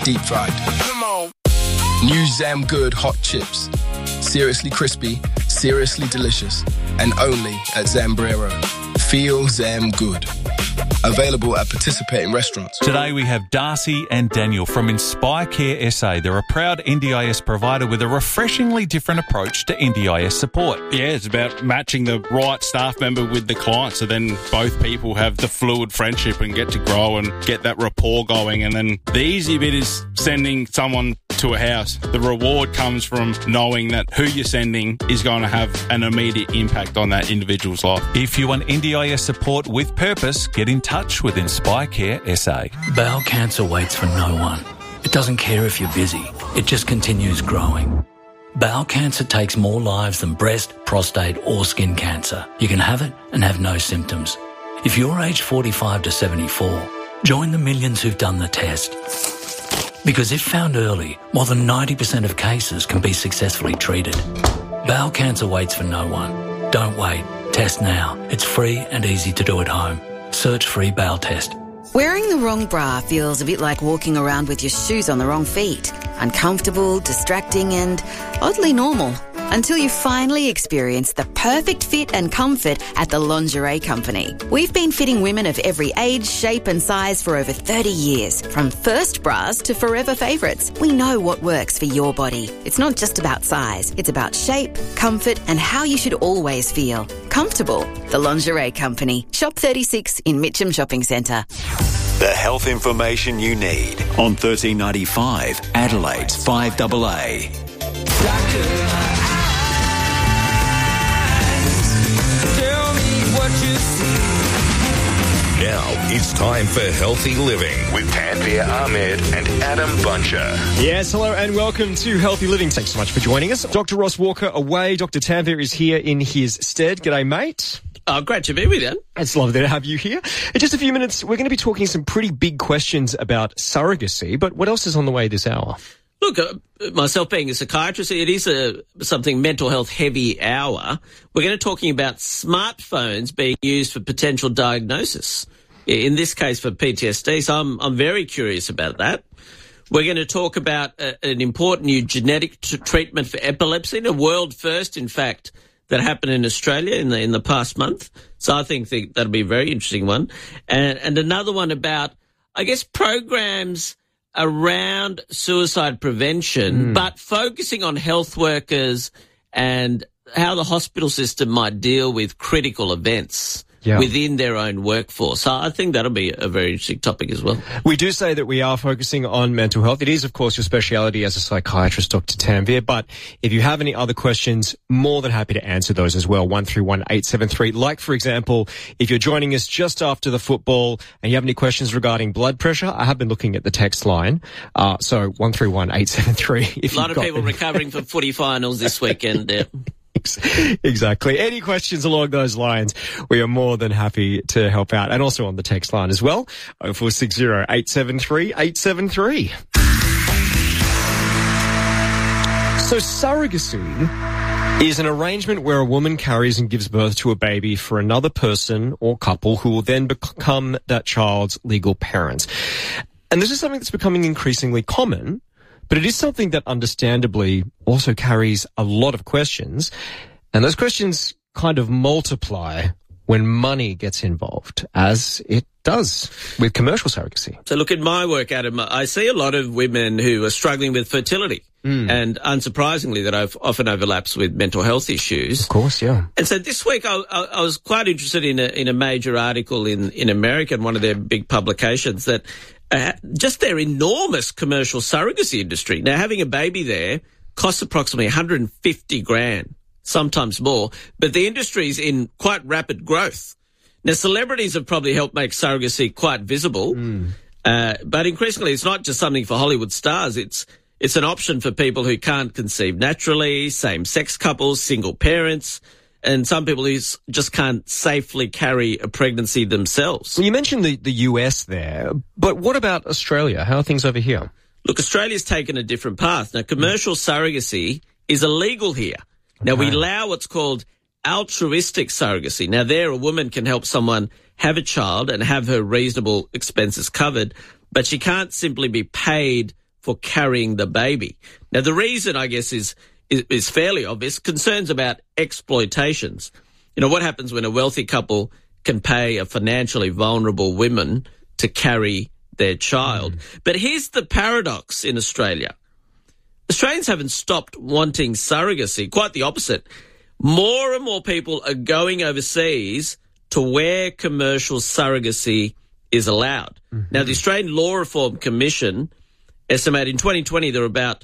deep fried. Come on. New Zam Good hot chips. Seriously crispy, seriously delicious, and only at Zambrero. Feel Zam Good. Available at participating restaurants. Today we have Darcy and Daniel from Inspire Care SA. They're a proud NDIS provider with a refreshingly different approach to NDIS support. Yeah, it's about matching the right staff member with the client, so then both people have the fluid friendship and get to grow and get that rapport going. And then the easy bit is sending someone to a house. The reward comes from knowing that who you're sending is going to have an immediate impact on that individual's life. If you want NDIS support with purpose, get in touch with Inspire Care SA. Bowel cancer waits for no one. It doesn't care if you're busy. It just continues growing. Bowel cancer takes more lives than breast, prostate or skin cancer. You can have it and have no symptoms. If you're aged 45 to 74, join the millions who've done the test. Because if found early, more than 90% of cases can be successfully treated. Bowel cancer waits for no one. Don't wait. Test now. It's free and easy to do at home. Search free bowel test. Wearing the wrong bra feels a bit like walking around with your shoes on the wrong feet. Uncomfortable, distracting and oddly normal. Until you finally experience the perfect fit and comfort at the Lingerie Company. We've been fitting women of every age, shape and size for over 30 years. From first bras to forever favourites. We know what works for your body. It's not just about size. It's about shape, comfort and how you should always feel. Comfortable. The Lingerie Company. Shop 36 in Mitcham Shopping Centre. The health information you need on 1395 Adelaide's 5AA. Now it's time for Healthy Living with Tanvir Ahmed and Adam Buncher. Yes, hello and welcome to Healthy Living. Thanks so much for joining us. Dr. Ross Walker away. Dr. Tanvir is here in his stead. G'day, mate. Oh, great to be with you. It's lovely to have you here. In just a few minutes, we're going to be talking some pretty big questions about surrogacy, but what else is on the way this hour? Look, myself being a psychiatrist, it is something mental health heavy hour. We're going to be talking about smartphones being used for potential diagnosis, in this case for PTSD. So I'm very curious about that. We're going to talk about an important new genetic treatment for epilepsy, a world first, in fact, that happened in Australia in the past month. So I think that'll be a very interesting one. And another one about, I guess, programs around suicide prevention, but focusing on health workers and how the hospital system might deal with critical events within their own workforce. So I think that'll be a very interesting topic as well. We do say that we are focusing on mental health. It is, of course, your speciality as a psychiatrist, Dr. Tanvir, but if you have any other questions, more than happy to answer those as well. 131873. Like, for example, if you're joining us just after the football and you have any questions regarding blood pressure, I have been looking at the text line. So 131873. A lot of people recovering from footy finals this weekend. Exactly. Any questions along those lines, we are more than happy to help out. And also on the text line as well, 0460 873 873. So surrogacy is an arrangement where a woman carries and gives birth to a baby for another person or couple who will then become that child's legal parents. And this is something that's becoming increasingly common, but it is something that understandably also carries a lot of questions. And those questions kind of multiply when money gets involved, as it does with commercial surrogacy. So look, in my work, Adam, I see a lot of women who are struggling with fertility. And unsurprisingly, that often overlaps with mental health issues. Of course, yeah. And so this week I was quite interested in a major article in America, in one of their big publications, that just their enormous commercial surrogacy industry. Now, having a baby there costs approximately $150,000, sometimes more, but the industry's in quite rapid growth. Now, celebrities have probably helped make surrogacy quite visible, but increasingly it's not just something for Hollywood stars. It's an option for people who can't conceive naturally, same-sex couples, single parents, and some people who just can't safely carry a pregnancy themselves. Well, you mentioned the US there, but what about Australia? How are things over here? Look, Australia's taken a different path. Now, commercial surrogacy is illegal here. Now, we allow what's called altruistic surrogacy. Now, there a woman can help someone have a child and have her reasonable expenses covered, but she can't simply be paid for carrying the baby. Now, the reason, I guess, is fairly obvious. Concerns about exploitations. You know, what happens when a wealthy couple can pay a financially vulnerable woman to carry their child? But here's the paradox in Australia. Australians haven't stopped wanting surrogacy. Quite the opposite. More and more people are going overseas to where commercial surrogacy is allowed. Now, the Australian Law Reform Commission estimated in 2020 there were about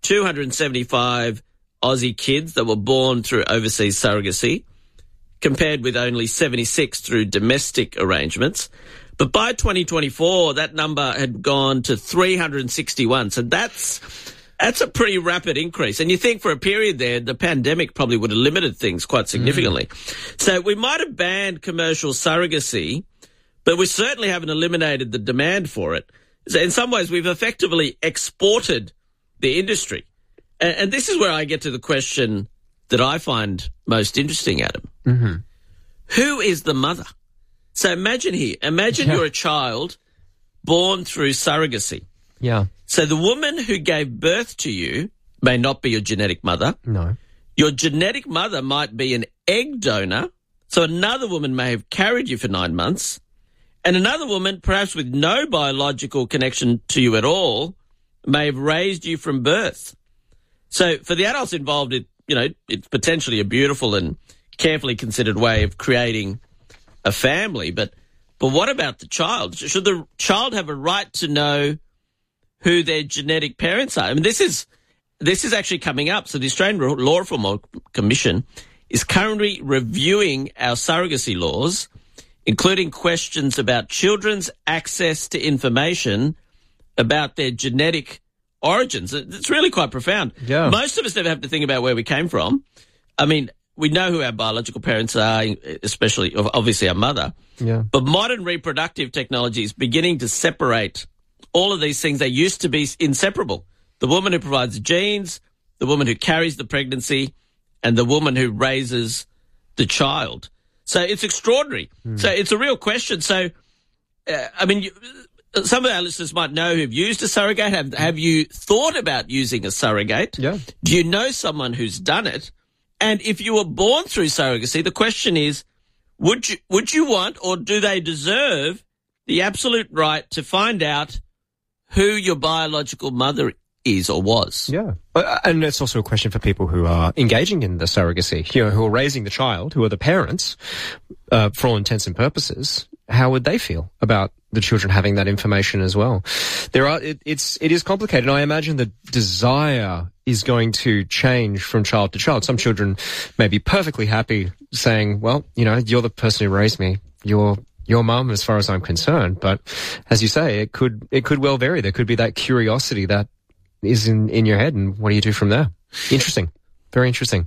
275 Aussie kids that were born through overseas surrogacy, compared with only 76 through domestic arrangements. But by 2024, that number had gone to 361. So that's a pretty rapid increase. And you think for a period there, the pandemic probably would have limited things quite significantly. So we might have banned commercial surrogacy, but we certainly haven't eliminated the demand for it. So in some ways, we've effectively exported the industry. And this is where I get to the question that I find most interesting, Adam. Who is the mother? So imagine you're a child born through surrogacy. Yeah. So the woman who gave birth to you may not be your genetic mother. No. Your genetic mother might be an egg donor. So another woman may have carried you for 9 months. And another woman, perhaps with no biological connection to you at all, may have raised you from birth. So for the adults involved, it's potentially a beautiful and carefully considered way of creating a family. But what about the child? Should the child have a right to know who their genetic parents are? I mean, this is actually coming up. So the Australian Law Reform Commission is currently reviewing our surrogacy laws, including questions about children's access to information about their genetic origins. It's really quite profound. Yeah. Most of us never have to think about where we came from. I mean, we know who our biological parents are, especially, obviously, our mother. Yeah. But modern reproductive technology is beginning to separate all of these things. They used to be inseparable. The woman who provides the genes, the woman who carries the pregnancy, and the woman who raises the child. So it's extraordinary. So it's a real question. So, some of our listeners might know who've used a surrogate. Have you thought about using a surrogate? Yeah. Do you know someone who's done it? And if you were born through surrogacy, the question is, would you want, or do they deserve, the absolute right to find out who your biological mother is or was? Yeah. And it's also a question for people who are engaging in the surrogacy, who are raising the child, who are the parents, for all intents and purposes. How would they feel about the children having that information as well? It is complicated. I imagine the desire is going to change from child to child. Some children may be perfectly happy saying, well, you're the person who raised me. You're your mum as far as I'm concerned. But as you say, it could well vary. There could be that curiosity that is in your head, and what do you do from there? Interesting. Very interesting.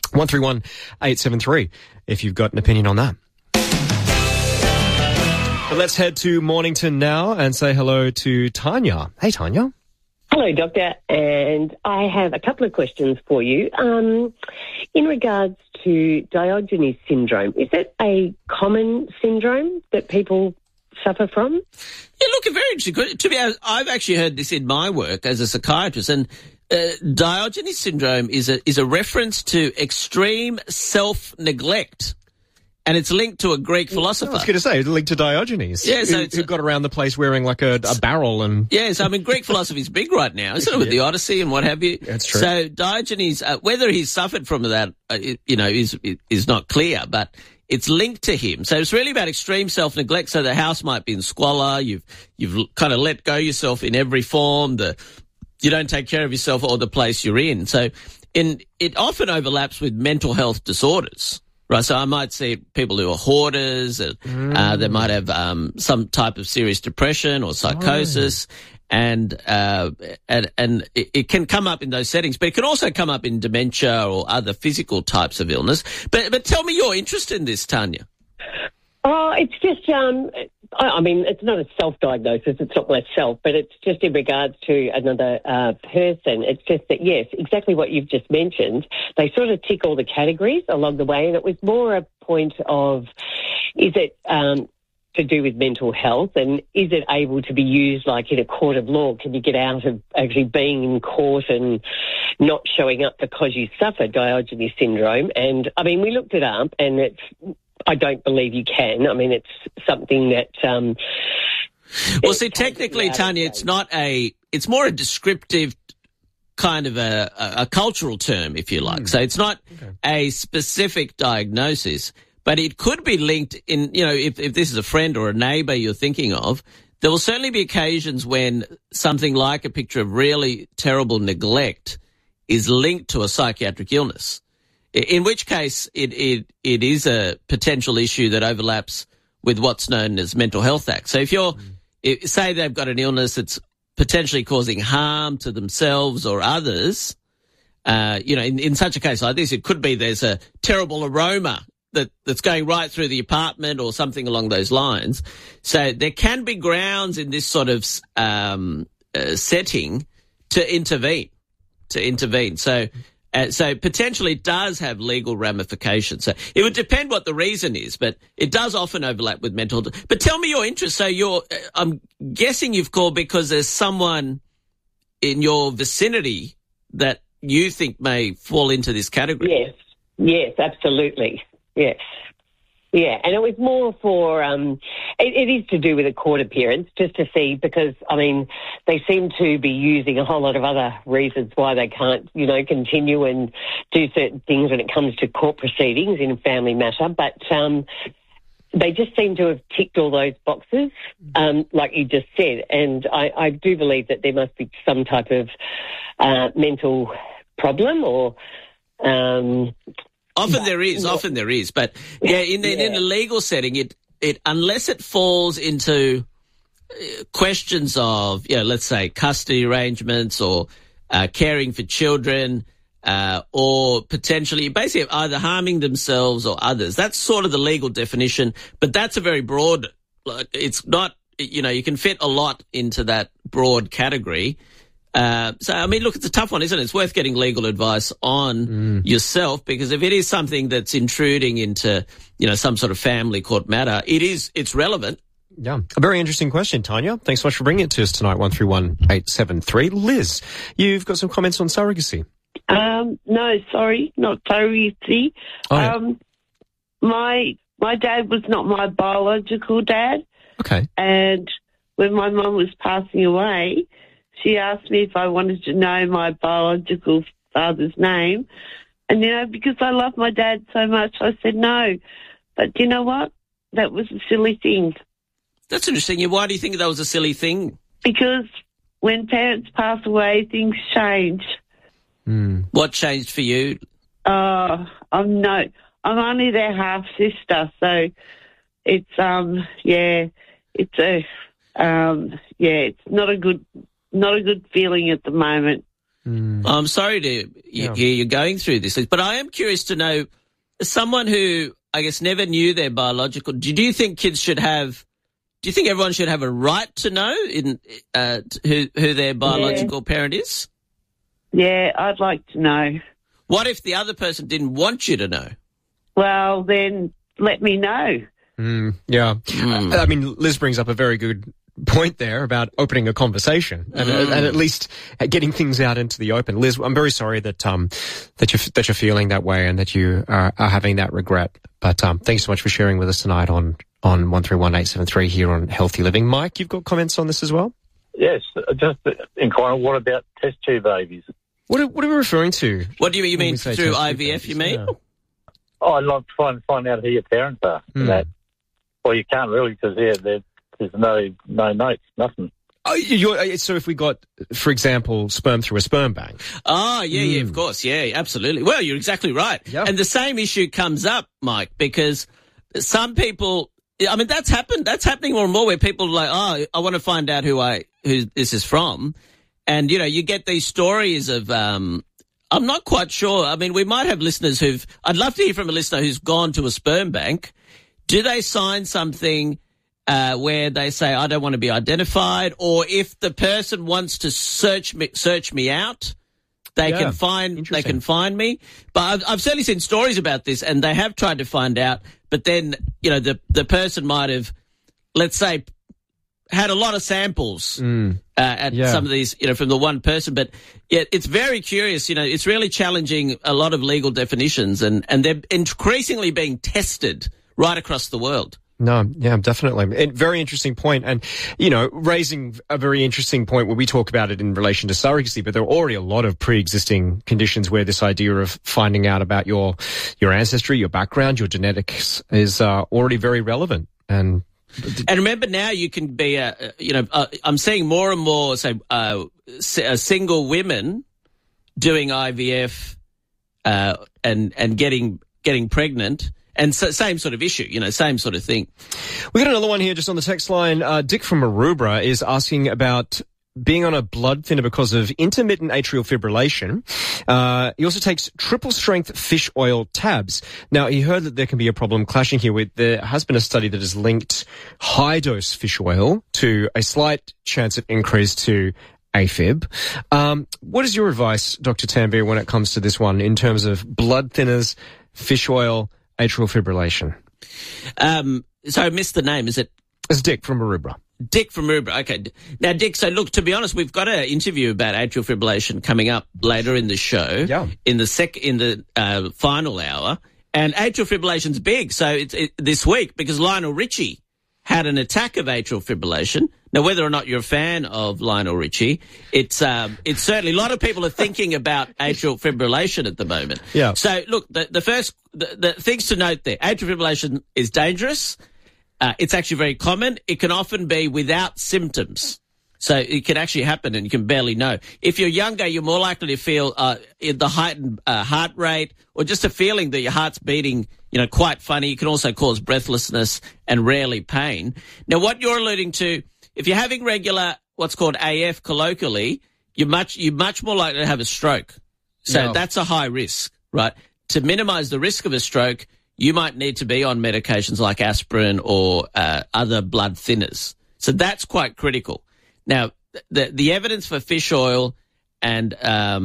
131-873 if you've got an opinion on that. But let's head to Mornington now and say hello to Tanya. Hey, Tanya. Hello, Doctor, and I have a couple of questions for you. In regards to Diogenes syndrome, is it a common syndrome that people suffer from? Yeah, look, a very interesting. To be honest, I've actually heard this in my work as a psychiatrist, and Diogenes syndrome is a reference to extreme self-neglect. And it's linked to a Greek philosopher. I was going to say, it's linked to Diogenes. Yeah, so who got around the place wearing like a barrel and... Yeah, so Greek philosophy is big right now, isn't it, with the Odyssey and what have you? That's true. So Diogenes, whether he's suffered from that, is not clear, but it's linked to him. So it's really about extreme self-neglect. So the house might be in squalor. You've kind of let go yourself in every form. You don't take care of yourself or the place you're in. So it often overlaps with mental health disorders. Right, so I might see people who are hoarders. They might have some type of serious depression or psychosis, and it can come up in those settings. But it can also come up in dementia or other physical types of illness. But tell me your interest in this, Tanya. Oh, it's just, it's not a self-diagnosis, it's not myself, but it's just in regards to another person. It's just that, yes, exactly what you've just mentioned. They sort of tick all the categories along the way, and it was more a point of, is it to do with mental health, and is it able to be used like in a court of law? Can you get out of actually being in court and not showing up because you suffer Diogenes syndrome? And I mean, we looked it up, and I don't believe you can. I mean, it's something that. Well, see, technically, Tanya, it's more a descriptive kind of a cultural term, if you like. So it's not a specific diagnosis, but it could be linked in, if this is a friend or a neighbour you're thinking of, there will certainly be occasions when something like a picture of really terrible neglect is linked to a psychiatric illness, in which case it is a potential issue that overlaps with what's known as Mental Health Act. So if say they've got an illness that's potentially causing harm to themselves or others, in such a case like this, it could be there's a terrible aroma that's going right through the apartment or something along those lines. So there can be grounds in this sort of setting to intervene. So potentially it does have legal ramifications. So it would depend what the reason is, but it does often overlap with mental health. But tell me your interest. So I'm guessing you've called because there's someone in your vicinity that you think may fall into this category. Yes, absolutely. Yes. Yeah, and it was more for, it is to do with a court appearance, just to see, because, I mean, they seem to be using a whole lot of other reasons why they can't, continue and do certain things when it comes to court proceedings in a family matter, but they just seem to have ticked all those boxes, like you just said, and I do believe that there must be some type of mental problem or... Often there is, but in the legal setting, it unless it falls into questions of, let's say custody arrangements or caring for children, or potentially basically either harming themselves or others. That's sort of the legal definition, but that's a very broad. It's not, you can fit a lot into that broad category. So, I mean, look, it's a tough one, isn't it? It's worth getting legal advice on yourself, because if it is something that's intruding into, some sort of family court matter, it's relevant. Yeah. A very interesting question, Tanya. Thanks so much for bringing it to us tonight, 131873. Liz, you've got some comments on surrogacy. No, sorry, not surrogacy. Oh, yeah. My dad was not my biological dad. Okay. And when my mum was passing away, she asked me if I wanted to know my biological father's name. And, because I love my dad so much, I said no. But you know what? That was a silly thing. That's interesting. Why do you think that was a silly thing? Because when parents pass away, things change. What changed for you? I'm only their half sister, so it's it's not a good feeling at the moment. I'm sorry to hear you're going through this, but I am curious to know, as someone who I guess never knew their biological, do you think everyone should have a right to know who their biological parent is? Yeah, I'd like to know. What if the other person didn't want you to know? Well, then let me know. I mean, Liz brings up a very good point there about opening a conversation and at least getting things out into the open. Liz, I'm very sorry that you're feeling that way and that you are having that regret. But thanks so much for sharing with us tonight on 131873 here on Healthy Living. Mike, you've got comments on this as well? Yes, just inquiring, what about test tube babies? What are we referring to? What do you mean through IVF, you mean? Yeah. Oh, I'd like to find out who your parents are. That. Well, you can't really, because there's no notes, nothing. Oh, so if we got, for example, sperm through a sperm bank. Oh, yeah, of course. Yeah, absolutely. Well, you're exactly right. Yeah. And the same issue comes up, Mike, because some people, I mean, that's happening more and more where people are like, oh, I want to find out who this is from. And, you get these stories of, I'm not quite sure. I mean, we might have listeners I'd love to hear from a listener who's gone to a sperm bank. Do they sign something where they say, I don't want to be identified, or if the person wants to search me out, they can find me. But I've certainly seen stories about this, and they have tried to find out, but then, the person might have let's say, had a lot of samples at some of these, from the one person. But yeah, it's very curious. It's really challenging a lot of legal definitions, and they're increasingly being tested right across the world. No, yeah, definitely. Very interesting point. And, raising a very interesting point where we talk about it in relation to surrogacy, but there are already a lot of pre-existing conditions where this idea of finding out about your ancestry, your background, your genetics is already very relevant. And remember now you can be, I'm seeing more and more, single women doing IVF and getting pregnant. And so, same sort of issue, same sort of thing. We got another one here just on the text line. Dick from Maroubra is asking about being on a blood thinner because of intermittent atrial fibrillation. He also takes triple-strength fish oil tabs. Now, he heard that there can be a problem clashing here with there has been a study that has linked high-dose fish oil to a slight chance of increase to AFib. What is your advice, Dr. Tanvir, when it comes to this one in terms of blood thinners, fish oil, atrial fibrillation? So I missed the name. Is it? It's Dick from Maroubra. Dick from Maroubra. Okay. Now, Dick, so look, to be honest, we've got an interview about atrial fibrillation coming up later in the show. Yeah. In the final hour. And atrial fibrillation's big. So it's this week because Lionel Richie had an attack of atrial fibrillation. Now, whether or not you're a fan of Lionel Richie, it's certainly a lot of people are thinking about atrial fibrillation at the moment. Yeah. So, look, the things to note there: atrial fibrillation is dangerous. It's actually very common. It can often be without symptoms. So it can actually happen and you can barely know. If you're younger, you're more likely to feel the heightened heart rate or just a feeling that your heart's beating, quite funny. It can also cause breathlessness and rarely pain. Now, what you're alluding to, if you're having regular what's called AF colloquially, you're much more likely to have a stroke. So that's a high risk, right? To minimize the risk of a stroke, you might need to be on medications like aspirin or other blood thinners. So that's quite critical. Now, the evidence for fish oil and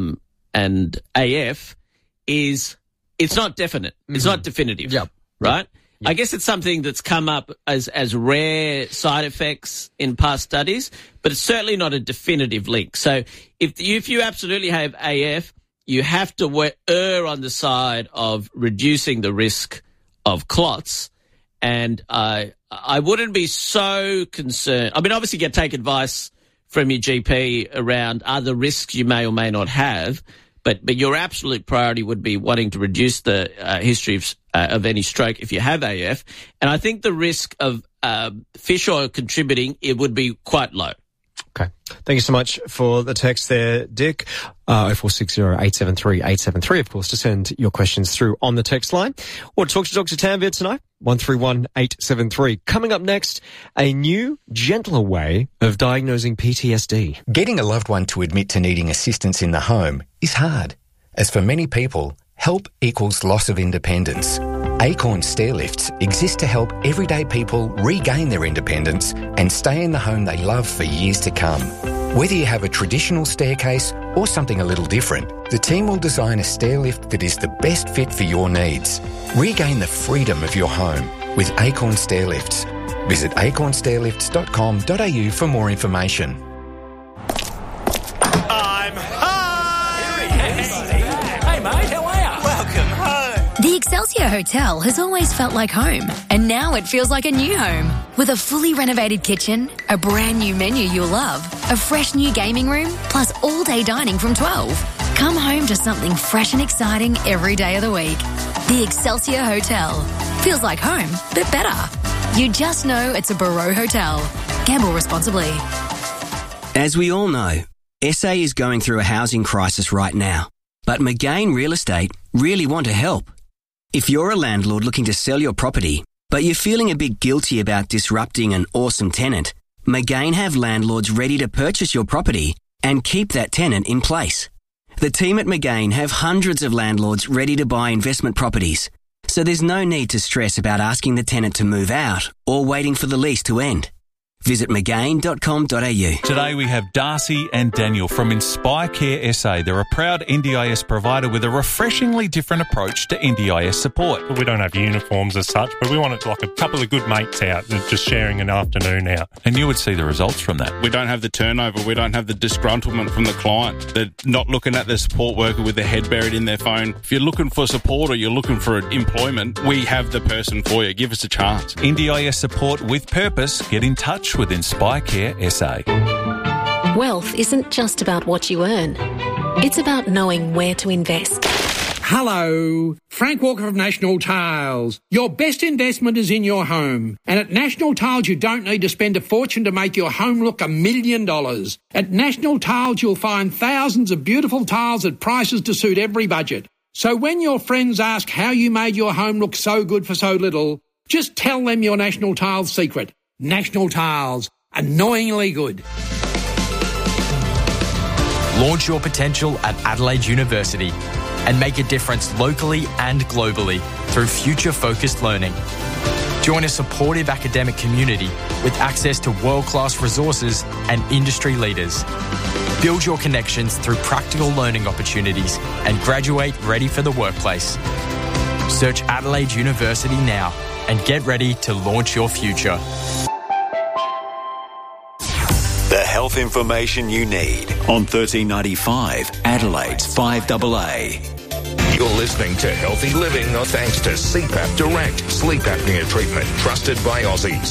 AF it's not definite. It's not definitive. Yep. Right? Yep. I guess it's something that's come up as rare side effects in past studies, but it's certainly not a definitive link. So if you absolutely have AF, you have to err on the side of reducing the risk of clots. And I wouldn't be so concerned. I mean, obviously you take advice from your GP around other risks you may or may not have, but your absolute priority would be wanting to reduce the history of any stroke if you have AF. And I think the risk of fish oil contributing, it would be quite low. Okay. Thank you so much for the text there, Dick. 0460 873 873, of course, to send your questions through on the text line. Or talk to Dr. Tanvir tonight, 131 873. Coming up next, a new, gentler way of diagnosing PTSD. Getting a loved one to admit to needing assistance in the home is hard, as for many people, help equals loss of independence. Acorn Stairlifts exist to help everyday people regain their independence and stay in the home they love for years to come. Whether you have a traditional staircase or something a little different, the team will design a stairlift that is the best fit for your needs. Regain the freedom of your home with Acorn Stairlifts. Visit acornstairlifts.com.au for more information. I'm home! Hey, mate, how are you? Welcome home. The Excelsior Hotel has always felt like home, and now it feels like a new home. With a fully renovated kitchen, a brand new menu you'll love, a fresh new gaming room, plus all-day dining from 12. Come home to something fresh and exciting every day of the week. The Excelsior Hotel. Feels like home, but better. You just know it's a Barreau Hotel. Gamble responsibly. As we all know, SA is going through a housing crisis right now, but McGain Real Estate really want to help. If you're a landlord looking to sell your property, but you're feeling a bit guilty about disrupting an awesome tenant, McGain have landlords ready to purchase your property and keep that tenant in place. The team at McGain have hundreds of landlords ready to buy investment properties, so there's no need to stress about asking the tenant to move out or waiting for the lease to end. Visit magain.com.au. Today we have Darcy and Daniel from Inspire Care SA. They're a proud NDIS provider with a refreshingly different approach to NDIS support. We don't have uniforms as such, but we want it like a couple of good mates out and just sharing an afternoon out. And you would see the results from that. We don't have the turnover. We don't have the disgruntlement from the client. They're not looking at the support worker with their head buried in their phone. If you're looking for support or you're looking for employment, we have the person for you. Give us a chance. NDIS support with purpose. Get in touch with Inspire Care SA. Wealth isn't just about what you earn. It's about knowing where to invest. Hello, Frank Walker of National Tiles. Your best investment is in your home. And at National Tiles, you don't need to spend a fortune to make your home look $1 million. At National Tiles, you'll find thousands of beautiful tiles at prices to suit every budget. So when your friends ask how you made your home look so good for so little, just tell them your National Tiles secret. National Tiles, annoyingly good. Launch your potential at Adelaide University and make a difference locally and globally through future-focused learning. Join a supportive academic community with access to world-class resources and industry leaders. Build your connections through practical learning opportunities and graduate ready for the workplace. Search Adelaide University now and get ready to launch your future. The health information you need on 1395 Adelaide's 5AA. You're listening to Healthy Living thanks to CPAP Direct sleep apnea treatment trusted by Aussies.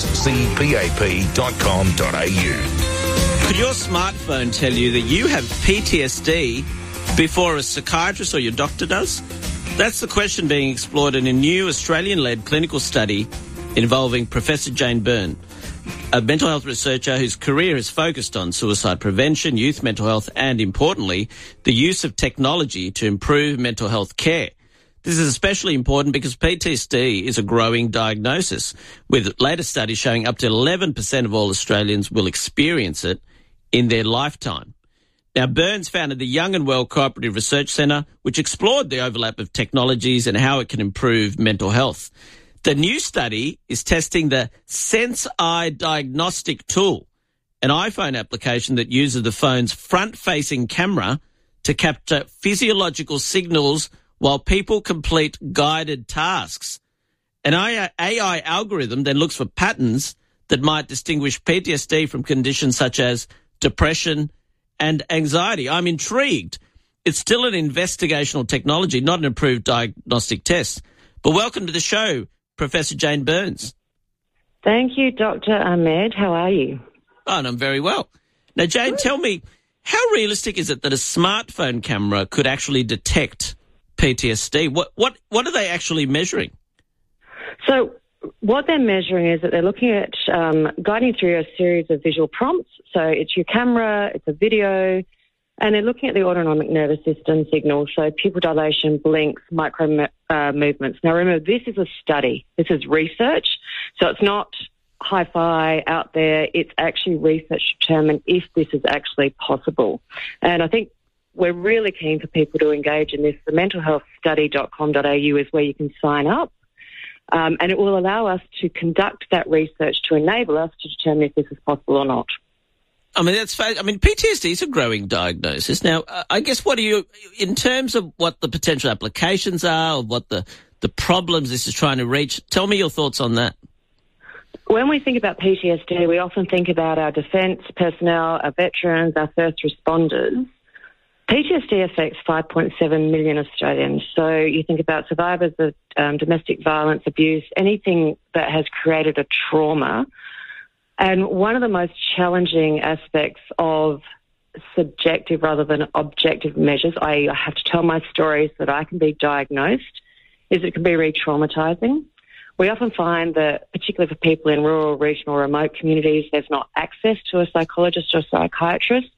cpap.com.au. Could your smartphone tell you that you have PTSD before a psychiatrist or your doctor does? That's the question being explored in a new Australian-led clinical study involving Professor Jane Byrne, a mental health researcher whose career has focused on suicide prevention, youth mental health, and, importantly, the use of technology to improve mental health care. This is especially important because PTSD is a growing diagnosis, with later studies showing up to 11% of all Australians will experience it in their lifetime. Now, Burns founded the Young and Well Cooperative Research Centre, which explored the overlap of technologies and how it can improve mental health. The new study is testing the SenseEye diagnostic tool, an iPhone application that uses the phone's front-facing camera to capture physiological signals while people complete guided tasks. An AI algorithm then looks for patterns that might distinguish PTSD from conditions such as depression and anxiety. I'm intrigued. It's still an investigational technology, not an approved diagnostic test. But welcome to the show, Professor Jane Burns. Thank you, Dr. Ahmed. How are you? Oh, and I'm very well. Now, Jane, tell me, how realistic is it that a smartphone camera could actually detect PTSD? What are they actually measuring? So what they're measuring is that they're looking at guiding through a series of visual prompts. So it's your camera, it's a video, and they're looking at the autonomic nervous system signals, so pupil dilation, blinks, micro movements. Now, remember, this is a study. This is research, so it's not hi-fi out there. It's actually research to determine if this is actually possible. And I think we're really keen for people to engage in this. The mentalhealthstudy.com.au is where you can sign up. And it will allow us to conduct that research to enable us to determine if this is possible or not. I mean, PTSD is a growing diagnosis. Now, I guess in terms of what the potential applications are, or what the problems this is trying to reach, tell me your thoughts on that. When we think about PTSD, we often think about our defence personnel, our veterans, our first responders. PTSD affects 5.7 million Australians. So you think about survivors of domestic violence, abuse, anything that has created a trauma. And one of the most challenging aspects of subjective rather than objective measures, I have to tell my story so that I can be diagnosed, is it can be re-traumatising. We often find that, particularly for people in rural, regional, remote communities, there's not access to a psychologist or a psychiatrist.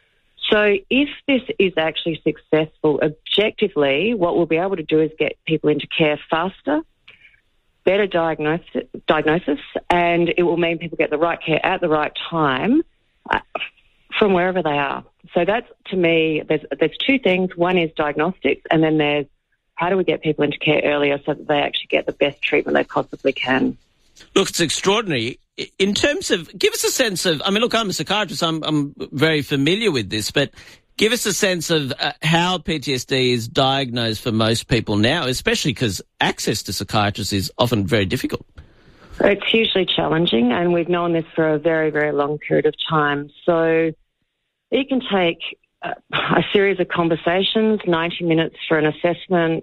So if this is actually successful objectively, what we'll be able to do is get people into care faster, better diagnosis, and it will mean people get the right care at the right time from wherever they are. So that's, to me, there's two things. One is diagnostics, and then there's how do we get people into care earlier so that they actually get the best treatment they possibly can. Look, it's extraordinary. in terms of, give us a sense of, I mean, look, I'm a psychiatrist, I'm very familiar with this, but give us a sense of how PTSD is diagnosed for most people now, especially because access to psychiatrists is often very difficult. It's hugely challenging, and we've known this for a very, very long period of time. So it can take a series of conversations, 90 minutes for an assessment.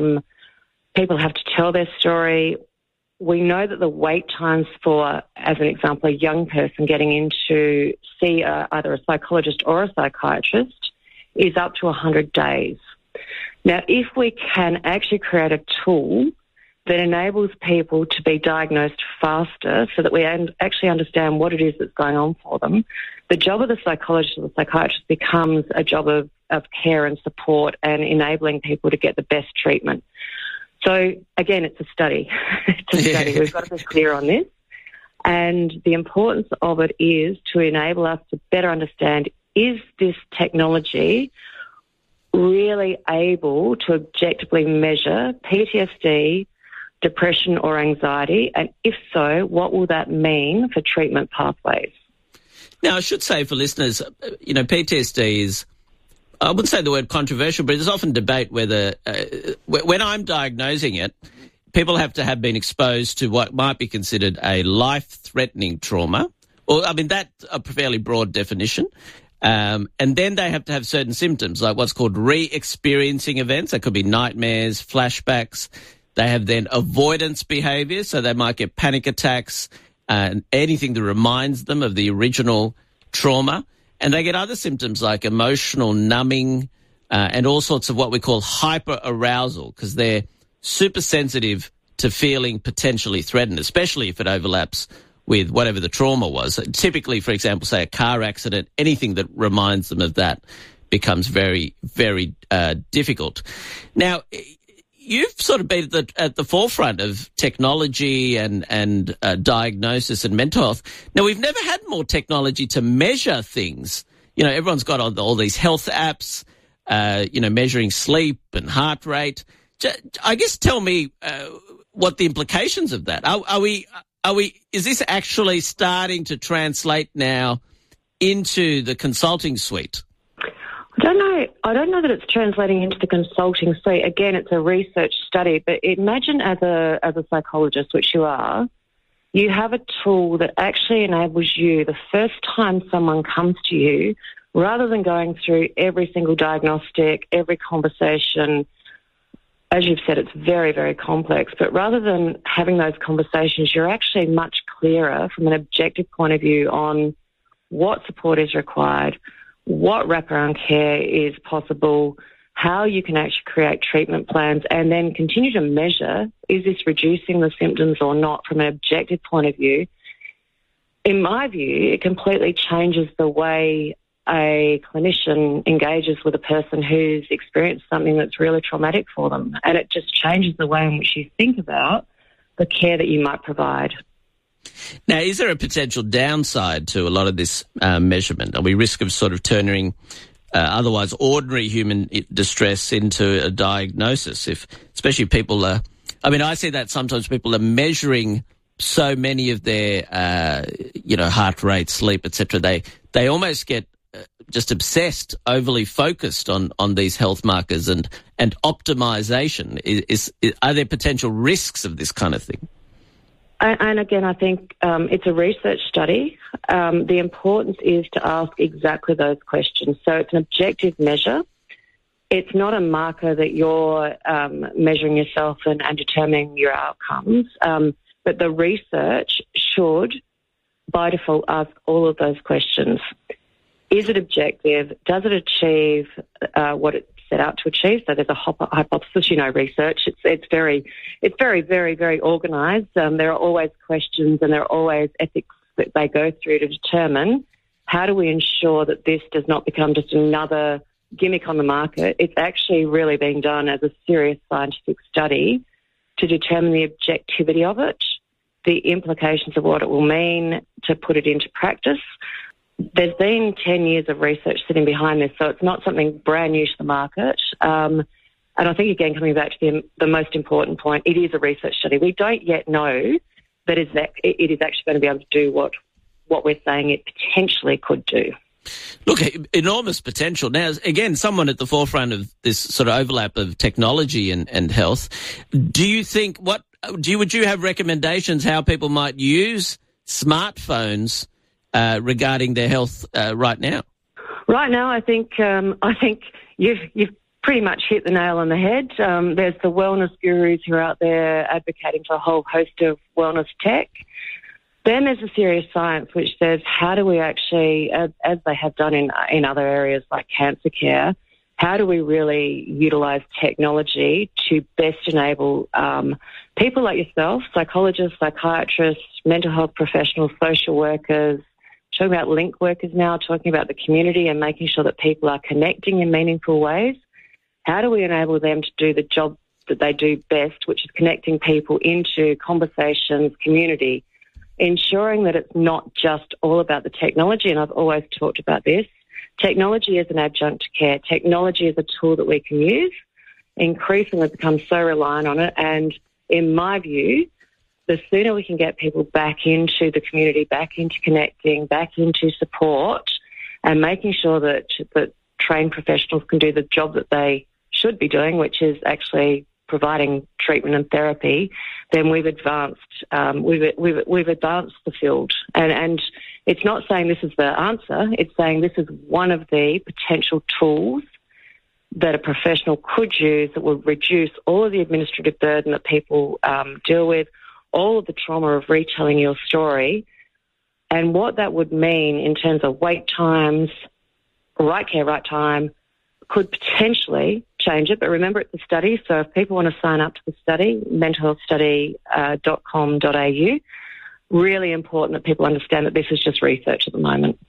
People have to tell their story. We know that the wait times for, as an example, a young person getting in to see either a psychologist or a psychiatrist is up to 100 days. Now, if we can actually create a tool that enables people to be diagnosed faster so that we actually understand what it is that's going on for them, the job of the psychologist or the psychiatrist becomes a job of care and support and enabling people to get the best treatment. So, again, it's a study. It's a study. We've got to be clear on this. And the importance of it is to enable us to better understand, is this technology really able to objectively measure PTSD, depression or anxiety, and if so, what will that mean for treatment pathways? Now, I should say for listeners, PTSD is, I wouldn't say the word controversial, but there's often debate whether, when I'm diagnosing it, people have to have been exposed to what might be considered a life-threatening trauma, or, I mean, that's a fairly broad definition. And then they have to have certain symptoms, like what's called re-experiencing events. That could be nightmares, flashbacks. They have then avoidance behaviours, so they might get panic attacks and anything that reminds them of the original trauma. And they get other symptoms like emotional numbing and all sorts of what we call hyper-arousal, because they're super sensitive to feeling potentially threatened, especially if it overlaps with whatever the trauma was. Typically, for example, say a car accident, anything that reminds them of that becomes very, very difficult. Now, you've sort of been at the forefront of technology and diagnosis and mental health. Now, we've never had more technology to measure things. Everyone's got all these health apps, measuring sleep and heart rate. I guess tell me what the implications of that are. Is this actually starting to translate now into the consulting suite? I don't know that it's translating into the consulting suite. Again, it's a research study, but imagine as a psychologist, which you are, you have a tool that actually enables you, the first time someone comes to you, rather than going through every single diagnostic, every conversation. As you've said, it's very, very complex, but rather than having those conversations, you're actually much clearer from an objective point of view on what support is required, what wraparound care is possible, how you can actually create treatment plans, and then continue to measure, is this reducing the symptoms or not from an objective point of view. In my view, it completely changes the way a clinician engages with a person who's experienced something that's really traumatic for them. And it just changes the way in which you think about the care that you might provide. Now, is there a potential downside to a lot of this measurement? Are we risk of sort of turning otherwise ordinary human distress into a diagnosis? Especially people are, I see that sometimes people are measuring so many of their, heart rate, sleep, etc. They almost get just obsessed, overly focused on these health markers and optimization. Are there potential risks of this kind of thing? And again, I think it's a research study. The importance is to ask exactly those questions. So it's an objective measure. It's not a marker that you're measuring yourself and determining your outcomes. But the research should, by default, ask all of those questions. Is it objective? Does it achieve what it's set out to achieve? So there's a hypothesis, research. It's very, very, very organised. There are always questions and there are always ethics that they go through to determine how do we ensure that this does not become just another gimmick on the market. It's actually really being done as a serious scientific study to determine the objectivity of it, the implications of what it will mean to put it into practice. There's been 10 years of research sitting behind this, so it's not something brand new to the market. And I think, again, coming back to the most important point, it is a research study. We don't yet know it is actually going to be able to do what we're saying it potentially could do. Look, enormous potential. Now, again, someone at the forefront of this sort of overlap of technology and health. Do you think would you have recommendations how people might use smartphones regarding their health right now? Right now, I think you've pretty much hit the nail on the head. There's the wellness gurus who are out there advocating for a whole host of wellness tech. Then there's the serious science, which says how do we actually, as they have done in other areas like cancer care, how do we really utilise technology to best enable people like yourself, psychologists, psychiatrists, mental health professionals, social workers, talking about link workers now, talking about the community and making sure that people are connecting in meaningful ways. How do we enable them to do the job that they do best, which is connecting people into conversations, community, ensuring that it's not just all about the technology, and I've always talked about this. Technology is an adjunct to care. Technology is a tool that we can use. Increasingly become so reliant on it, and in my view, the sooner we can get people back into the community, back into connecting, back into support, and making sure that trained professionals can do the job that they should be doing, which is actually providing treatment and therapy, then we've advanced. We've advanced the field, and it's not saying this is the answer. It's saying this is one of the potential tools that a professional could use that will reduce all of the administrative burden that people deal with, all of the trauma of retelling your story, and what that would mean in terms of wait times, right care, right time, could potentially change it. But remember, it's a study, so if people want to sign up to the study, mentalhealthstudy.com.au, really important that people understand that this is just research at the moment.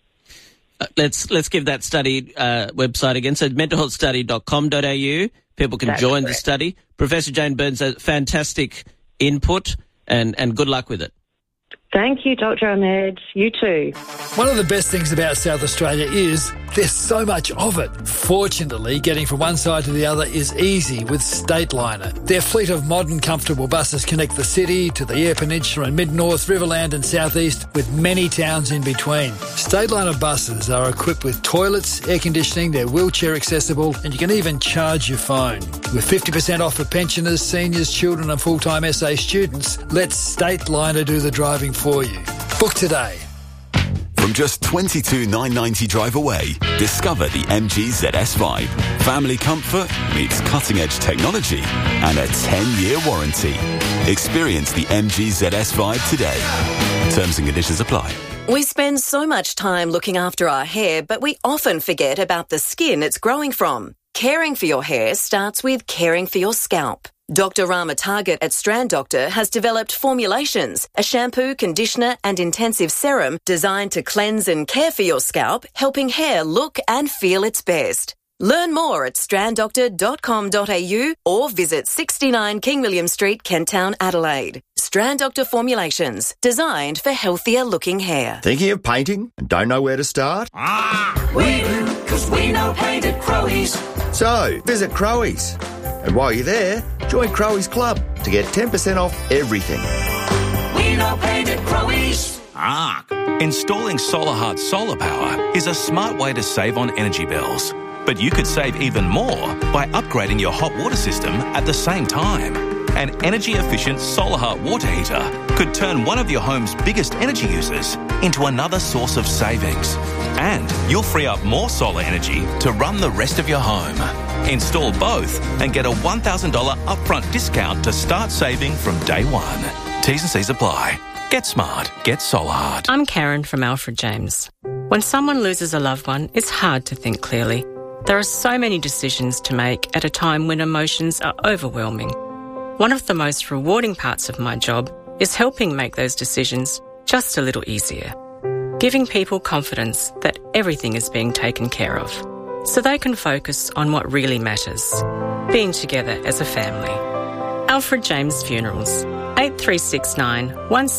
Let's give that study website again. So mentalhealthstudy.com.au. People can join the study. Professor Jane Burns, fantastic input, and good luck with it. Thank you, Dr. Ahmed. You too. One of the best things about South Australia is there's so much of it. Fortunately, getting from one side to the other is easy with Stateliner. Their fleet of modern, comfortable buses connect the city to the Eyre Peninsula and Mid-North, Riverland and South East, with many towns in between. Stateliner buses are equipped with toilets, air conditioning, they're wheelchair accessible, and you can even charge your phone. With 50% off for pensioners, seniors, children and full-time SA students, let Stateliner do the driving for you. Book today. From just $22,990 drive away, discover the MG ZS5. Family comfort meets cutting-edge technology and a 10-year warranty. Experience the MG ZS5 today. Terms and conditions apply. We spend so much time looking after our hair, but we often forget about the skin it's growing from. Caring for your hair starts with caring for your scalp. Dr. Rama Target at Strand Doctor has developed formulations, a shampoo, conditioner and intensive serum designed to cleanse and care for your scalp, helping hair look and feel its best. Learn more at stranddoctor.com.au or visit 69 King William Street, Kent Town, Adelaide. Strand Doctor Formulations, designed for healthier looking hair. Thinking of painting and don't know where to start? We do, because we know paint at Crowies. So, visit Crowies. And while you're there, join Crowies Club to get 10% off everything. We know paint at Crowies. Installing SolarHeart solar power is a smart way to save on energy bills. But you could save even more by upgrading your hot water system at the same time. An energy-efficient SolarHeart water heater could turn one of your home's biggest energy users into another source of savings. And you'll free up more solar energy to run the rest of your home. Install both and get a $1,000 upfront discount to start saving from day one. T's and C's apply. Get smart. Get SolarHeart. I'm Karen from Alfred James. When someone loses a loved one, it's hard to think clearly. There are so many decisions to make at a time when emotions are overwhelming. One of the most rewarding parts of my job is helping make those decisions just a little easier. Giving people confidence that everything is being taken care of, so they can focus on what really matters, being together as a family. Alfred James Funerals, 8369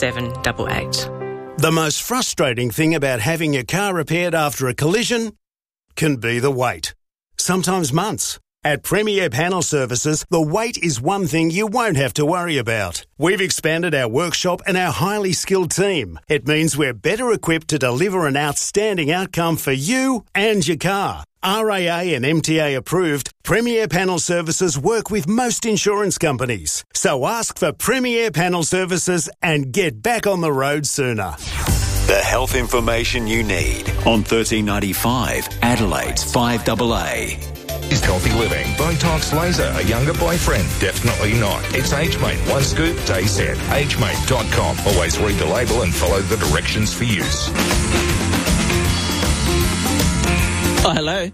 1788. The most frustrating thing about having your car repaired after a collision can be the wait. Sometimes months, At Premier Panel Services, the wait is one thing you won't have to worry about. We've expanded our workshop and our highly skilled team. It means we're better equipped to deliver an outstanding outcome for you and your car. RAA and MTA approved, Premier Panel Services work with most insurance companies. So ask for Premier Panel Services and get back on the road sooner. The health information you need on 1395 Adelaide's 5AA. Is healthy living Botox laser a younger boyfriend? Definitely not. It's AgeMate. One scoop, day set. AgeMate.com. Always read the label and follow the directions for use. Oh, hello.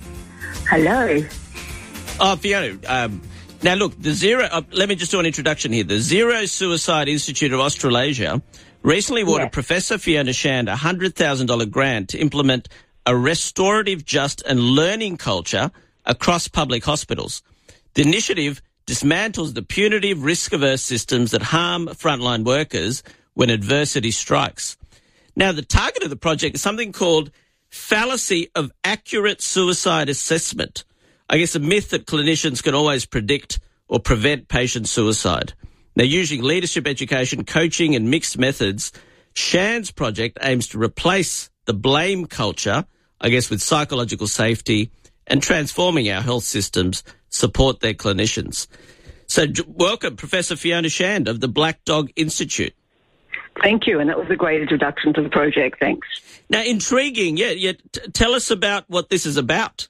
Hello. Oh, Fiona. Now, look, let me just do an introduction here. The Zero Suicide Institute of Australasia recently awarded Professor Fiona Shand a $100,000 grant to implement a restorative, just and learning culture across public hospitals. The initiative dismantles the punitive, risk-averse systems that harm frontline workers when adversity strikes. Now, the target of the project is something called fallacy of accurate suicide assessment. I guess a myth that clinicians can always predict or prevent patient suicide. Now, using leadership education, coaching and mixed methods, Shand's project aims to replace the blame culture, I guess, with psychological safety and transforming our health systems support their clinicians. So welcome, Professor Fiona Shand of the Black Dog Institute. Thank you, and that was a great introduction to the project. Thanks. Now, intriguing. Tell us about what this is about.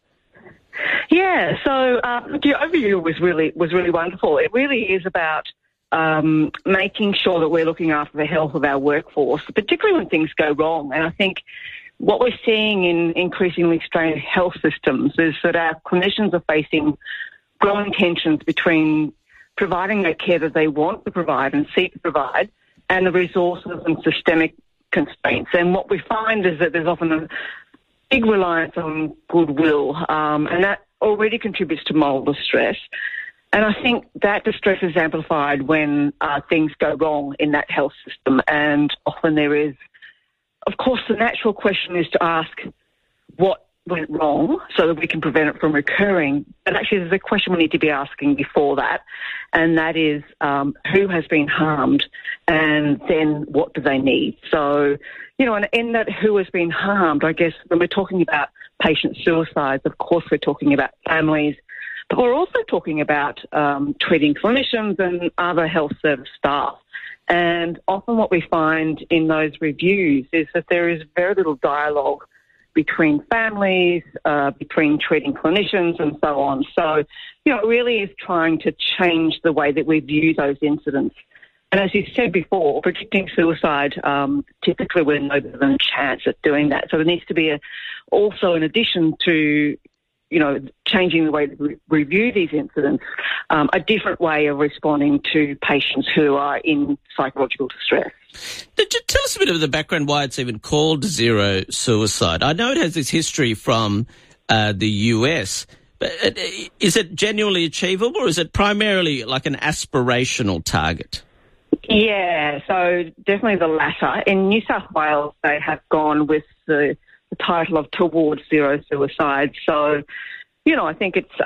Yeah, so your overview was really wonderful. It really is about making sure that we're looking after the health of our workforce, particularly when things go wrong. And I think what we're seeing in increasingly strained health systems is that our clinicians are facing growing tensions between providing the care that they want to provide and seek to provide and the resources and systemic constraints. And what we find is that there's often a big reliance on goodwill, and that already contributes to moral distress. And I think that distress is amplified when things go wrong in that health system. And often there is, of course, the natural question is to ask what went wrong so that we can prevent it from recurring. But actually there's a question we need to be asking before that, and that is who has been harmed and then what do they need? So, and in that who has been harmed, I guess when we're talking about patient suicides, of course we're talking about families, but we're also talking about treating clinicians and other health service staff. And often what we find in those reviews is that there is very little dialogue between families, between treating clinicians and so on. So, it really is trying to change the way that we view those incidents. And as you said before, predicting suicide, typically we're no better than a chance at doing that. So there needs to be also, in addition to, changing the way that we review these incidents, a different way of responding to patients who are in psychological distress. Tell us a bit of the background why it's even called Zero Suicide. I know it has this history from the US, but is it genuinely achievable or is it primarily like an aspirational target? Yeah, so definitely the latter. In New South Wales, they have gone with the title of Towards Zero Suicide. So, I think it's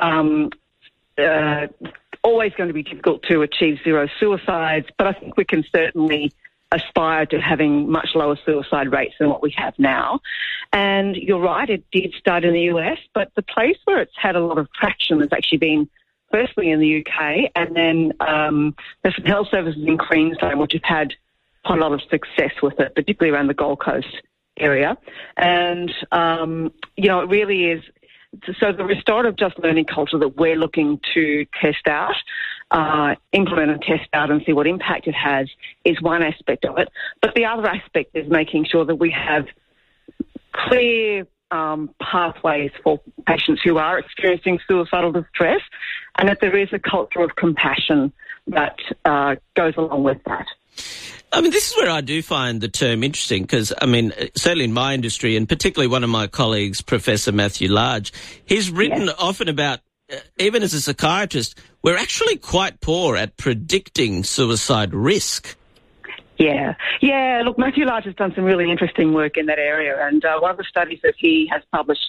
always going to be difficult to achieve zero suicides, but I think we can certainly aspire to having much lower suicide rates than what we have now. And you're right, it did start in the US, but the place where it's had a lot of traction has actually been firstly in the UK, and then there's some health services in Queensland which have had quite a lot of success with it, particularly around the Gold Coast area. And, it really is, so the restorative just learning culture that we're looking to test out, implement and test out and see what impact it has is one aspect of it. But the other aspect is making sure that we have clear pathways for patients who are experiencing suicidal distress, and that there is a culture of compassion that goes along with that. I mean, this is where I do find the term interesting because, certainly in my industry and particularly one of my colleagues, Professor Matthew Large, he's written often about, even as a psychiatrist, we're actually quite poor at predicting suicide risk. Yeah. Look, Matthew Large has done some really interesting work in that area, and one of the studies that he has published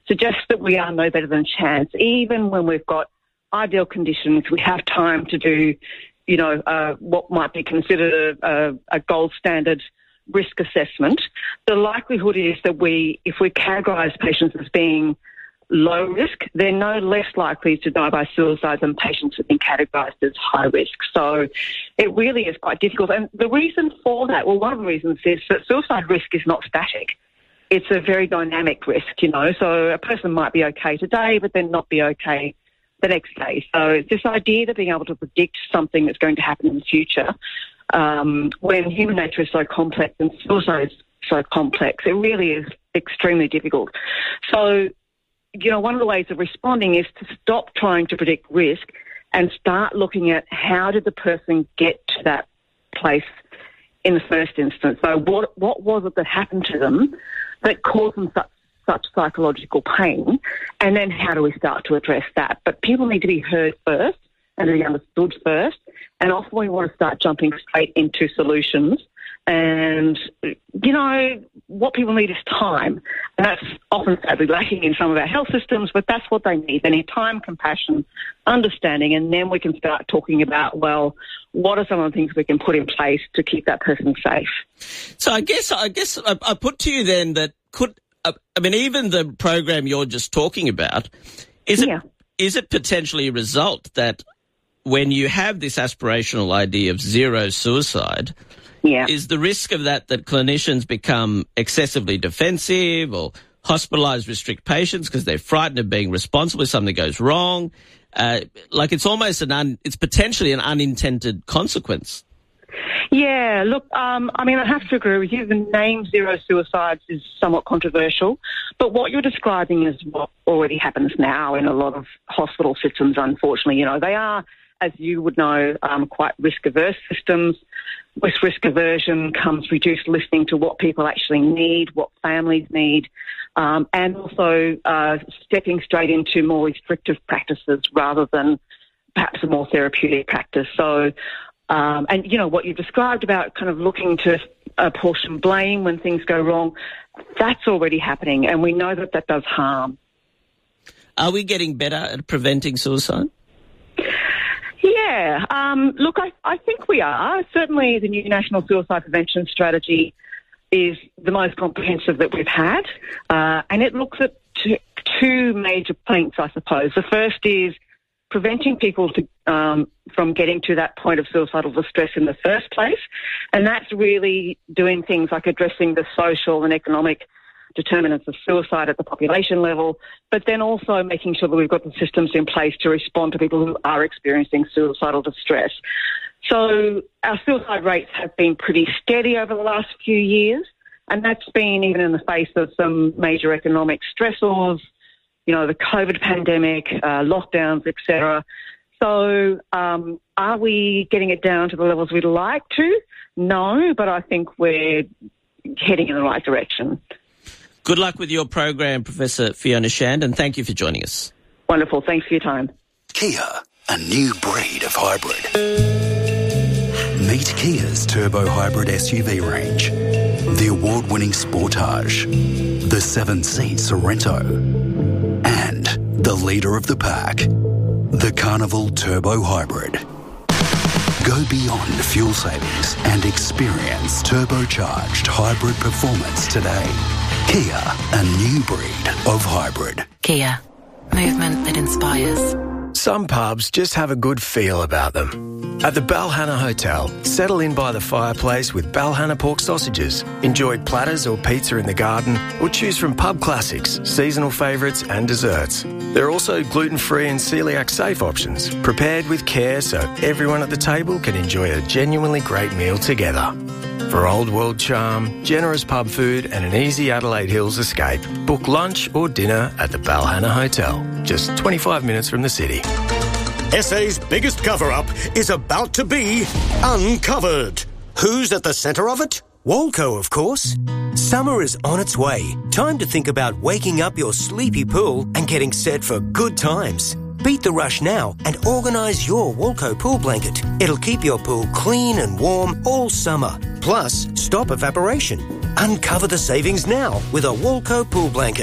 suggests that we are no better than chance. Even when we've got ideal conditions, we have time to do, what might be considered a gold standard risk assessment. The likelihood is that if we categorise patients as being low risk, they're no less likely to die by suicide than patients who've been categorised as high risk. So it really is quite difficult. And the reason for that, well, one of the reasons is that suicide risk is not static. It's a very dynamic risk, So a person might be okay today, but then not be okay the next day. So it's this idea of being able to predict something that's going to happen in the future, when human nature is so complex and suicide is so complex, it really is extremely difficult. So, one of the ways of responding is to stop trying to predict risk and start looking at how did the person get to that place in the first instance. So what was it that happened to them that caused them such psychological pain, and then how do we start to address that? But people need to be heard first and to be understood first, and often we want to start jumping straight into solutions. And, what people need is time. And that's often sadly lacking in some of our health systems, but that's what they need. They need time, compassion, understanding, and then we can start talking about, well, what are some of the things we can put in place to keep that person safe? So I guess I put to you then that even the program you're just talking about, is it potentially a result that when you have this aspirational idea of zero suicide, is the risk of that clinicians become excessively defensive or hospitalised, restrict patients because they're frightened of being responsible if something goes wrong? It's almost it's potentially an unintended consequence. Yeah, look, I have to agree with you. The name zero suicides is somewhat controversial, but what you're describing is what already happens now in a lot of hospital systems, unfortunately. They are, as you would know, quite risk-averse systems. With risk aversion comes reduced listening to what people actually need, what families need, and also stepping straight into more restrictive practices rather than perhaps a more therapeutic practice. So, what you described about kind of looking to apportion blame when things go wrong, that's already happening, and we know that does harm. Are we getting better at preventing suicide? Yeah, look, I think we are. Certainly the new National Suicide Prevention Strategy is the most comprehensive that we've had, and it looks at two major planks, I suppose. The first is preventing people from getting to that point of suicidal distress in the first place, and that's really doing things like addressing the social and economic determinants of suicide at the population level, but then also making sure that we've got the systems in place to respond to people who are experiencing suicidal distress. So our suicide rates have been pretty steady over the last few years, and that's been even in the face of some major economic stressors, the COVID pandemic, lockdowns, etc. So are we getting it down to the levels we'd like to? No, but I think we're heading in the right direction. Good luck with your program, Professor Fiona Shand, and thank you for joining us. Wonderful. Thanks for your time. Kia, a new breed of hybrid. Meet Kia's turbo hybrid SUV range. The award-winning Sportage, the 7-seat Sorento, and the leader of the pack, the Carnival Turbo Hybrid. Go beyond fuel savings and experience turbocharged hybrid performance today. Kia, a new breed of hybrid. Kia, movement that inspires. Some pubs just have a good feel about them. At the Balhana Hotel, settle in by the fireplace with Balhana pork sausages. Enjoy platters or pizza in the garden, or choose from pub classics, seasonal favourites and desserts. There are also gluten-free and celiac-safe options, prepared with care so everyone at the table can enjoy a genuinely great meal together. For old world charm, generous pub food and an easy Adelaide Hills escape, book lunch or dinner at the Balhana Hotel, just 25 minutes from the city. SA's biggest cover-up is about to be uncovered. Who's at the centre of it? Walco, of course. Summer is on its way. Time to think about waking up your sleepy pool and getting set for good times. Beat the rush now and organise your Walco pool blanket. It'll keep your pool clean and warm all summer. Plus, stop evaporation. Uncover the savings now with a Walco pool blanket.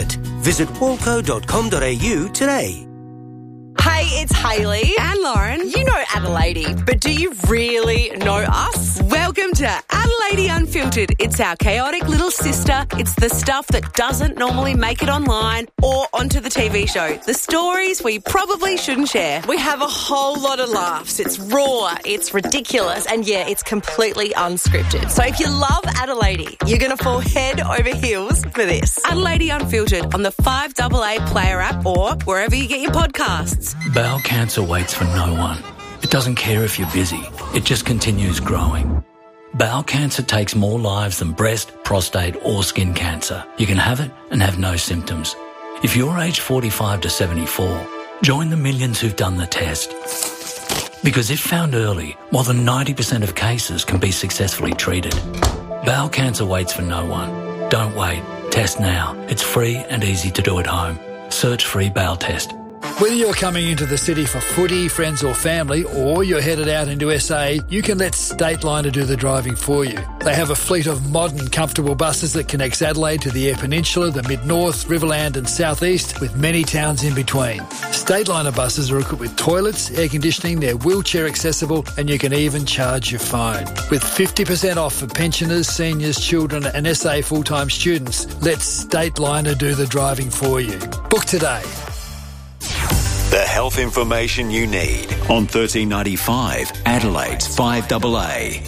Visit walco.com.au today. Hey, it's Hayley and Lauren. You know Adelaide, but do you really know us? Welcome to Adelaide Unfiltered. It's our chaotic little sister. It's the stuff that doesn't normally make it online or onto the TV show. The stories we probably shouldn't share. We have a whole lot of laughs. It's raw, it's ridiculous, and yeah, it's completely unscripted. So if you love Adelaide, you're going to fall head over heels for this. Adelaide Unfiltered on the 5AA Player app or wherever you get your podcasts. Bowel cancer waits for no one. It doesn't care if you're busy. It just continues growing. Bowel cancer takes more lives than breast, prostate or skin cancer. You can have it and have no symptoms. If you're aged 45 to 74, join the millions who've done the test. Because if found early, more than 90% of cases can be successfully treated. Bowel cancer waits for no one. Don't wait. Test now. It's free and easy to do at home. Search free bowel test. Whether you're coming into the city for footy, friends or family, or you're headed out into SA, you can let Stateliner do the driving for you. They have a fleet of modern, comfortable buses that connects Adelaide to the Eyre Peninsula, the Mid-North, Riverland and South East, with many towns in between. Stateliner buses are equipped with toilets, air conditioning, they're wheelchair accessible, and you can even charge your phone. With 50% off for pensioners, seniors, children and SA full-time students, let Stateliner do the driving for you. Book today. The health information you need on 1395 Adelaide's 5AA.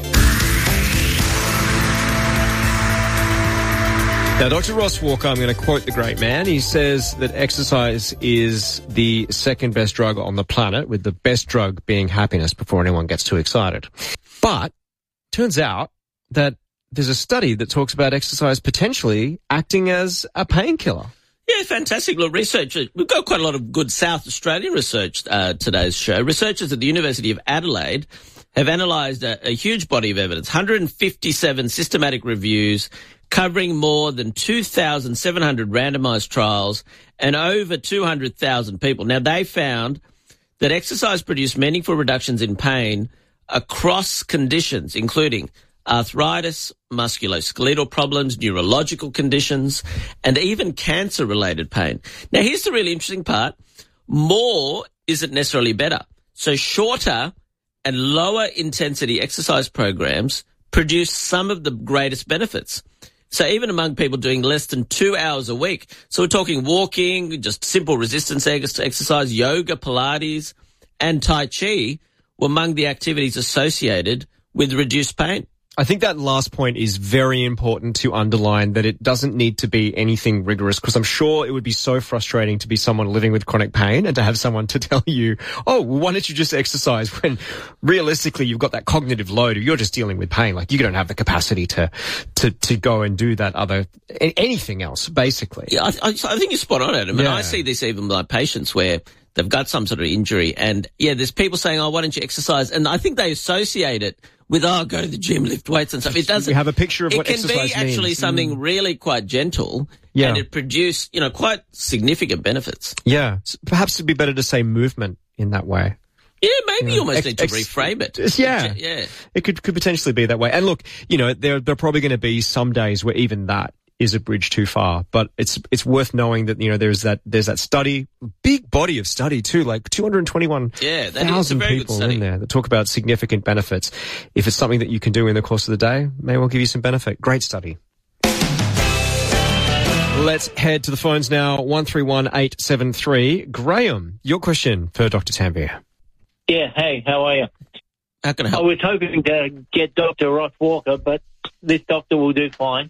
Now, Dr. Ross Walker, I'm going to quote the great man. He says that exercise is the second best drug on the planet, with the best drug being happiness before anyone gets too excited. But turns out that there's a study that talks about exercise potentially acting as a painkiller. Yeah, fantastic. Look, researchers, we've got quite a lot of good South Australian research today's show. Researchers at the University of Adelaide have analysed a huge body of evidence, 157 systematic reviews covering more than 2,700 randomised trials and over 200,000 people. Now, they found that exercise produced meaningful reductions in pain across conditions, including arthritis, musculoskeletal problems, neurological conditions, and even cancer-related pain. Now, here's the really interesting part. More isn't necessarily better. So shorter and lower intensity exercise programs produce some of the greatest benefits. So even among people doing less than 2 hours a week, so we're talking walking, just simple resistance exercise, yoga, Pilates, and Tai Chi were among the activities associated with reduced pain. I think that last point is very important to underline, that it doesn't need to be anything rigorous, because I'm sure it would be so frustrating to be someone living with chronic pain and to have someone to tell you, oh, well, why don't you just exercise, when realistically you've got that cognitive load. You're just dealing with pain. Like, you don't have the capacity to go and do that anything else, basically. Yeah, I think you're spot on, Adam. Yeah. And I see this even with my patients where they've got some sort of injury and, yeah, there's people saying, oh, why don't you exercise? And I think they associate it with, oh, go to the gym, lift weights and stuff. It doesn't. You have a picture of what exercise means. It can be actually something really quite gentle, and it produce, quite significant benefits. Yeah. Perhaps it'd be better to say movement in that way. Yeah, maybe you almost need to reframe it. Yeah. Yeah. It could potentially be that way. And look, there are probably going to be some days where even that is a bridge too far, but it's worth knowing that, there's that study, big body of study too, like 221,000 people in there that talk about significant benefits. If it's something that you can do in the course of the day, may well give you some benefit. Great study. Let's head to the phones now. 131873. Graham, your question for Dr. Tanvir. Yeah, hey, how are you? How can I help? I was hoping to get Dr. Ross Walker, but this doctor will do fine.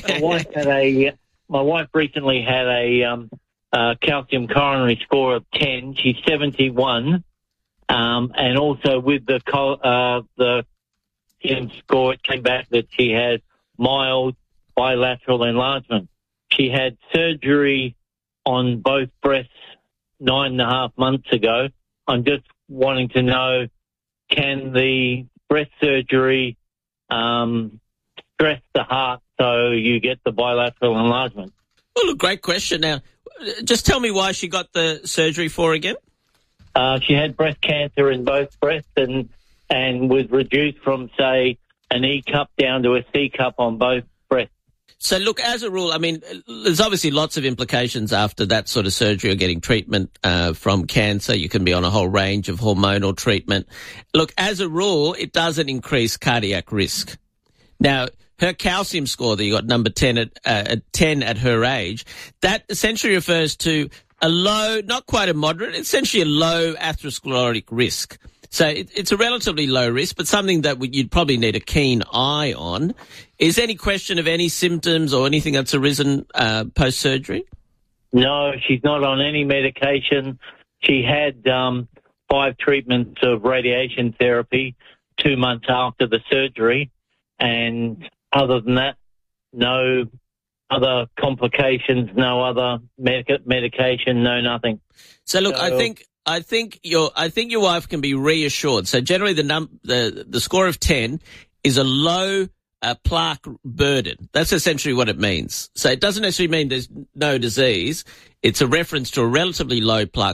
My wife recently had a calcium coronary score of 10. She's 71, and also with the calcium score, it came back that she has mild bilateral enlargement. She had surgery on both breasts 9.5 months ago. I'm just wanting to know, can the breast surgery stress the heart so you get the bilateral enlargement? Well, look, great question. Now, just tell me why she got the surgery for again. She had breast cancer in both breasts and was reduced from, say, an E cup down to a C cup on both breasts. So look, as a rule, I mean, there's obviously lots of implications after that sort of surgery or getting treatment from cancer. You can be on a whole range of hormonal treatment. Look, as a rule, it doesn't increase cardiac risk. Now, her calcium score that you got number 10 at 10 at her age, that essentially refers to a low, not quite a moderate, essentially a low atherosclerotic risk. So it's a relatively low risk, but something that you'd probably need a keen eye on. Is any question of any symptoms or anything that's arisen post-surgery? No, she's not on any medication. She had 5 treatments of radiation therapy 2 months after the surgery, and other than that, no other complications, no other medication, no nothing. So look, I think your wife can be reassured. So generally the score of 10 is a low plaque burden. That's essentially what it means. So it doesn't necessarily mean there's no disease. It's a reference to a relatively low plaque